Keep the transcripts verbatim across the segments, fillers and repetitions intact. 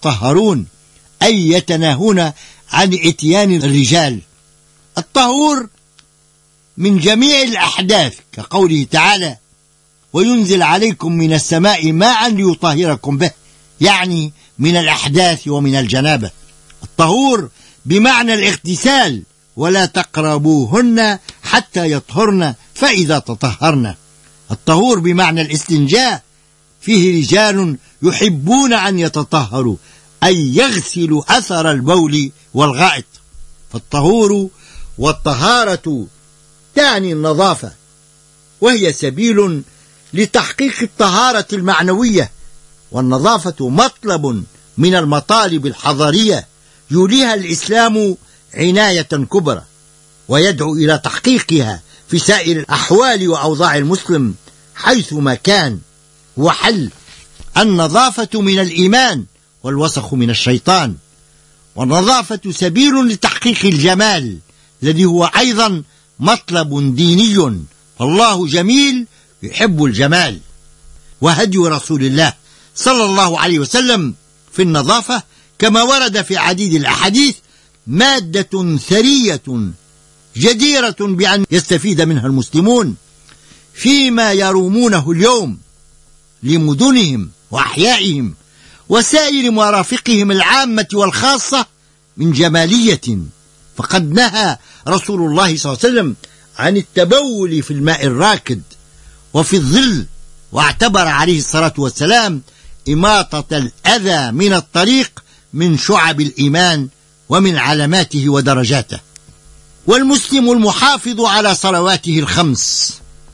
يتطهرون أي يتناهون عن إتيان الرجال. الطهور من جميع الأحداث كقوله تعالى: وينزل عليكم من السماء ماء ليطهركم به، يعني من الأحداث ومن الجنابة. الطهور بمعنى الاغتسال: ولا تقربوهن حتى يطهرن فإذا تطهرن. الطهور بمعنى الاستنجاء: فيه رجال يحبون أن يتطهروا أي يغسلوا أثر البول والغائط. فالطهور والطهارة تعني النظافة، وهي سبيل لتحقيق الطهارة المعنوية. والنظافة مطلب من المطالب الحضارية يوليها الإسلام عناية كبرى، ويدعو إلى تحقيقها في سائر الأحوال وأوضاع المسلم حيثما كان. وحل النظافة من الإيمان والوسخ من الشيطان. والنظافة سبيل لتحقيق الجمال الذي هو أيضا مطلب ديني، فالله جميل يحب الجمال. وهدي رسول الله صلى الله عليه وسلم في النظافة كما ورد في عديد الأحاديث مادة ثرية جديرة بأن يستفيد منها المسلمون فيما يرومونه اليوم لمدنهم وأحيائهم وسائر مرافقهم العامة والخاصة من جمالية. فقد نهى رسول الله صلى الله عليه وسلم عن التبول في الماء الراكد وفي الظل، واعتبر عليه الصلاة والسلام إماطة الأذى من الطريق من شعب الإيمان ومن علاماته ودرجاته. والمسلم المحافظ على صلواته الخمس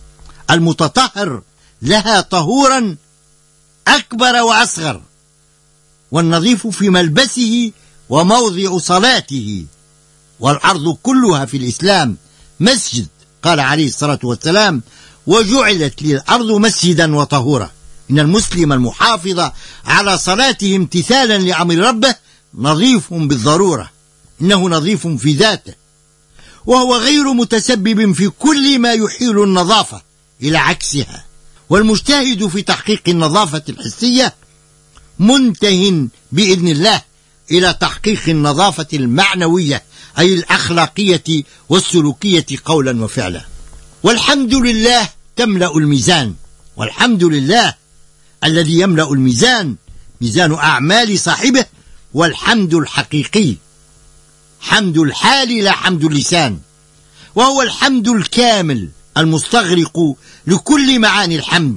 المتطهر لها طهورا أكبر وأصغر، والنظيف في ملبسه وموضع صلاته. والأرض كلها في الإسلام مسجد، قال عليه الصلاة والسلام: وجعلت للأرض مسجدا وطهورا. إن المسلم المحافظ على صلاته امتثالا لأمر ربه نظيف بالضرورة، إنه نظيف في ذاته، وهو غير متسبب في كل ما يحيل النظافة إلى عكسها. والمجتهد في تحقيق النظافة الحسية منتهٍ بإذن الله إلى تحقيق النظافة المعنوية، أي الأخلاقية والسلوكية قولا وفعلا. والحمد لله تملأ الميزان. والحمد لله الذي يملأ الميزان ميزان أعمال صاحبه، والحمد الحقيقي حمد الحال لا حمد اللسان، وهو الحمد الكامل المستغرق لكل معاني الحمد.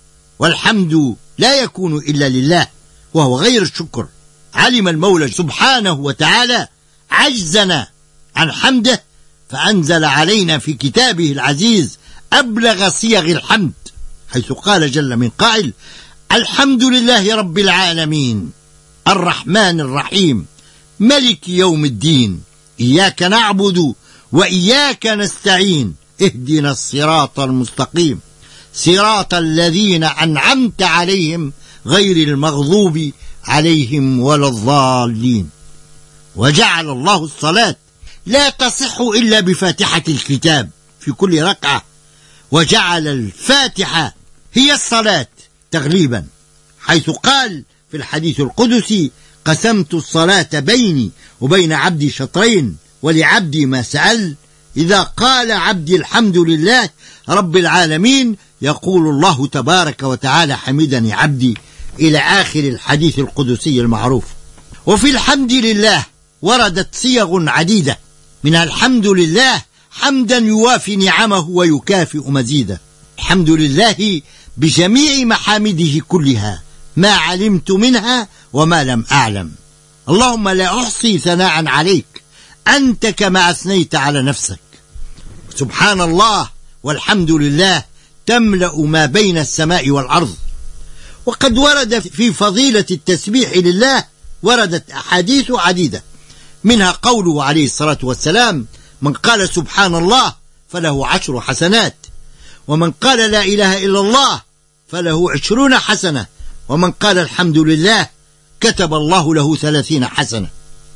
والحمد لا يكون إلا لله، وهو غير الشكر. علم المولى سبحانه وتعالى عجزنا عن حمده، فأنزل علينا في كتابه العزيز أبلغ صيغ الحمد، حيث قال جل من قائل: الحمد لله رب العالمين الرحمن الرحيم ملك يوم الدين إياك نعبد وإياك نستعين اهدنا الصراط المستقيم صراط الذين أنعمت عليهم غير المغضوب عليهم ولا الضالين. وجعل الله الصلاة لا تصح إلا بفاتحة الكتاب في كل ركعة، وجعل الفاتحة هي الصلاة تغليبا، حيث قال في الحديث القدسي: قسمت الصلاة بيني وبين عبدي شطرين ولعبدي ما سأل. إذا قال عبدي الحمد لله رب العالمين يقول الله تبارك وتعالى: حمدني عبدي، إلى آخر الحديث القدسي المعروف. وفي الحمد لله وردت صيغ عديدة، منها الحمد لله حمدا يوافي نعمه ويكافئ مزيده. الحمد لله بجميع محامده كلها، ما علمت منها وما لم أعلم. اللهم لا أحصي ثناء عليك أنت كما أثنيت على نفسك. سبحان الله والحمد لله تملأ ما بين السماء والأرض. وقد ورد في فضيلة التسبيح لله وردت أحاديث عديدة، منها قوله عليه الصلاة والسلام: من قال سبحان الله فله عشر حسنات، ومن قال لا إله إلا الله فله عشرون حسنة، ومن قال الحمد لله كتب الله له ثلاثين حسنة.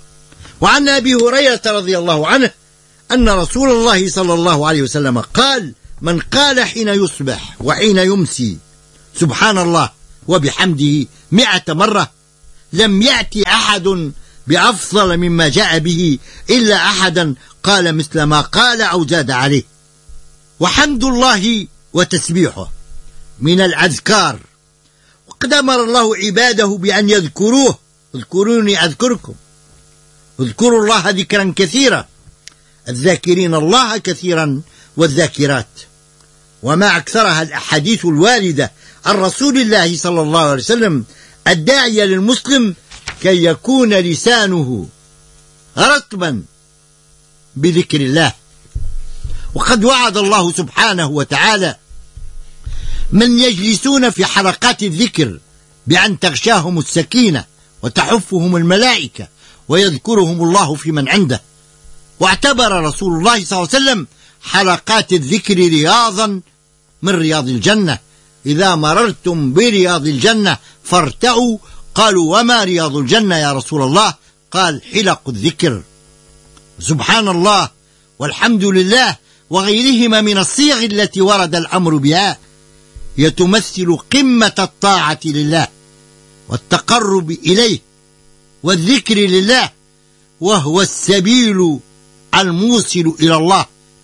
وعن أبي هريرة رضي الله عنه أن رسول الله صلى الله عليه وسلم قال: من قال حين يصبح وحين يمسي سبحان الله وبحمده مئة مرة لم يأتي أحد بأفضل مما جاء به إلا أحدا قال مثل ما قال أو زاد عليه. وحمد الله وتسبيحه من الأذكار، وقد أمر الله عباده بأن يذكروه، اذكروني أذكركم، اذكروا الله ذكرا كثيرا، الذاكرين الله كثيرا والذاكرات. وما أكثرها الأحاديث الواردة عن رسول الله صلى الله عليه وسلم الداعية للمسلم كي يكون لسانه رطبا بذكر الله. وقد وعد الله سبحانه وتعالى من يجلسون في حلقات الذكر بأن تغشاهم السكينة وتحفهم الملائكة ويذكرهم الله في من عنده. واعتبر رسول الله صلى الله عليه وسلم حلقات الذكر رياضا من رياض الجنة. إذا مررتم برياض الجنة فارتعوا. قالوا وما رياض الجنة يا رسول الله؟ قال حلق الذكر. سبحان الله والحمد لله وغيرهما من الصيغ التي ورد الأمر بها هي تمثل قمة الطاعة لله والتقرب إليه والذكر لله، وهو السبيل الموصل إلى الله.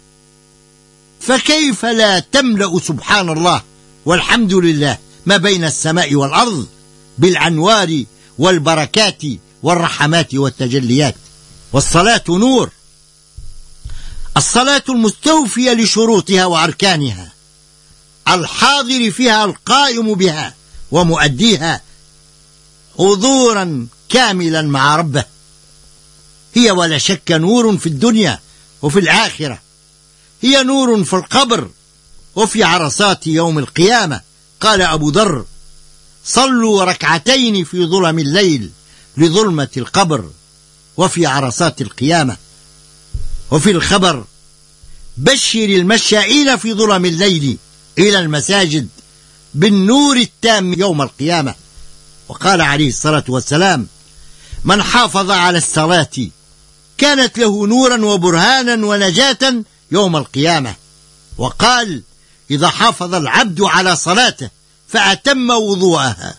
فكيف لا تملأ سبحان الله والحمد لله ما بين السماء والأرض بالأنوار والبركات والرحمات والتجليات. والصلاة نور، الصلاة المستوفية لشروطها وأركانها، الحاضر فيها القائم بها ومؤديها حضورا كاملا مع ربه. هي ولا شك نور في الدنيا وفي الآخرة، هي نور في القبر وفي عرصات يوم القيامة. قال أبو ذر صلوا ركعتين في ظلم الليل لظلمة القبر وفي عرصات القيامة. وفي الخبر بشر المشائين في ظلم الليل إلى المساجد بالنور التام يوم القيامة. وقال عليه الصلاة والسلام من حافظ على الصلاة كانت له نورا وبرهانا ونجاة يوم القيامة. وقال إذا حافظ العبد على صلاته فأتم وضوءها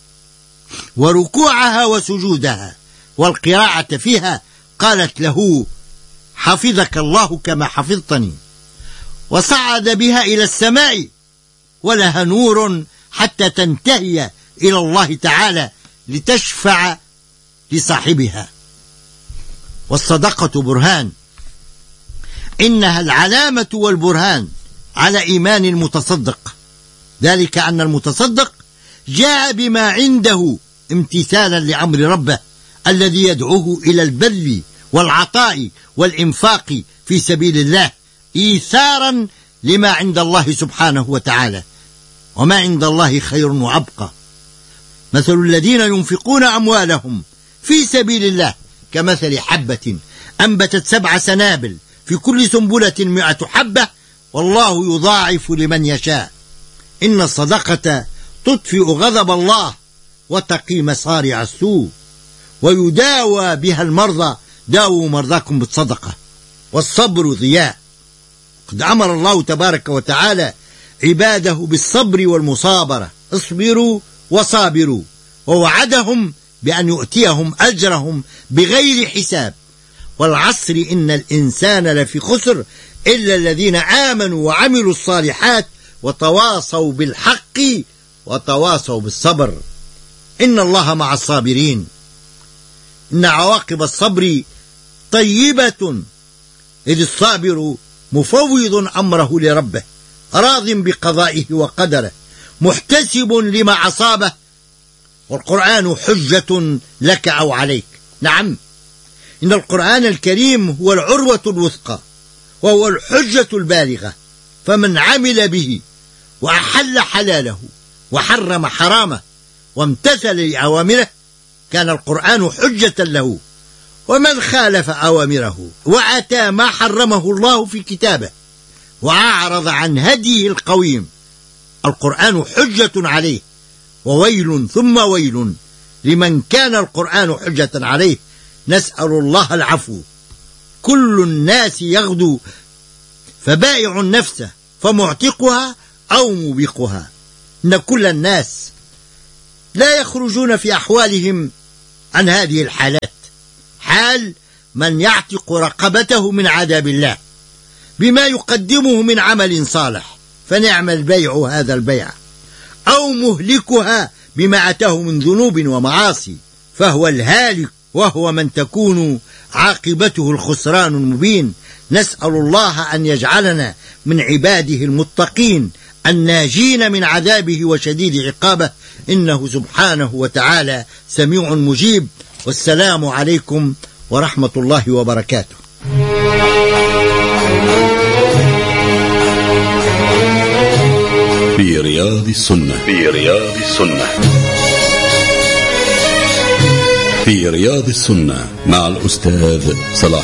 وركوعها وسجودها والقراءة فيها قالت له حفظك الله كما حفظتني، وصعد بها إلى السماء ولها نور حتى تنتهي إلى الله تعالى لتشفع لصاحبها. والصدقة برهان، إنها العلامة والبرهان على إيمان المتصدق، ذلك أن المتصدق جاء بما عنده امتثالا لأمر ربه الذي يدعوه إلى البذل والعطاء والإنفاق في سبيل الله إيثارا لما عند الله سبحانه وتعالى، وما عند الله خير وأبقى. مثل الذين ينفقون أموالهم في سبيل الله كمثل حبة أنبتت سبع سنابل في كل سنبلة مئة حبة والله يضاعف لمن يشاء. إن الصدقة تطفئ غضب الله وتقي مصارع السوء ويداوى بها المرضى. داووا مرضاكم بالصدقة. والصبر ضياء، قد أمر الله تبارك وتعالى عباده بالصبر والمصابرة، اصبروا وصابروا، ووعدهم بأن يؤتيهم أجرهم بغير حساب. والعصر إن الإنسان لفي خسر إلا الذين آمنوا وعملوا الصالحات وتواصوا بالحق وتواصوا بالصبر. إن الله مع الصابرين. إن عواقب الصبر طيبة، إذ الصابر مفوض أمره لربه راض بقضائه وقدره محتسب لما أصابه. والقرآن حجة لك أو عليك. نعم، إن القرآن الكريم هو العروة الوثقى وهو الحجة البالغة، فمن عمل به وأحل حلاله وحرم حرامه وامتثل لأوامره كان القرآن حجة له. ومن خالف أوامره وأتى ما حرمه الله في كتابه وأعرض عن هديه القويم القرآن حجة عليه. وويل ثم ويل لمن كان القرآن حجة عليه. نسأل الله العفو. كل الناس يغدو فبائع نفسه فمعتقها أو موبقها. إن كل الناس لا يخرجون في أحوالهم عن هذه الحالات، حال من يعتق رقبته من عذاب الله بما يقدمه من عمل صالح، فنعم البيع هذا البيع، أو مهلكها بما أتاه من ذنوب ومعاصي، فهو الهالك، وهو من تكون عاقبته الخسران المبين. نسأل الله أن يجعلنا من عباده المتقين الناجين من عذابه وشديد عقابه، إنه سبحانه وتعالى سميع مجيب. والسلام عليكم ورحمة الله وبركاته. في رياض السنة في رياض السنة في رياض السنة مع الأستاذ صلاح